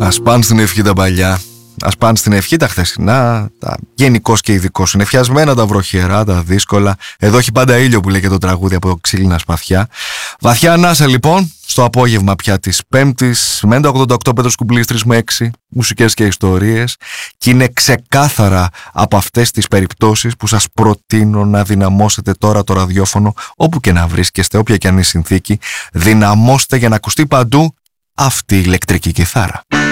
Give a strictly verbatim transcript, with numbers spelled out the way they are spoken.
Ας πάνε στην ευχή τα παλιά. Ας πάνε στην ευχή τα χθεσινά, τα γενικώς και ειδικώς συννεφιασμένα, τα βροχερά, τα δύσκολα. Εδώ έχει πάντα ήλιο που λέει και το τραγούδι από ξύλινα σπαθιά. Βαθιά ανάσα λοιπόν, στο απόγευμα πια της Πέμπτης, με ογδόντα οκτώ Πέτρος Κουμπλής τρεις με έξι, μουσικές και ιστορίες. Και είναι ξεκάθαρα από αυτές τις περιπτώσεις που σας προτείνω να δυναμώσετε τώρα το ραδιόφωνο, όπου και να βρίσκεστε, όποια και αν είναι η συνθήκη. Δυναμώστε για να ακουστεί παντού αυτή η ηλεκτρική κιθάρα.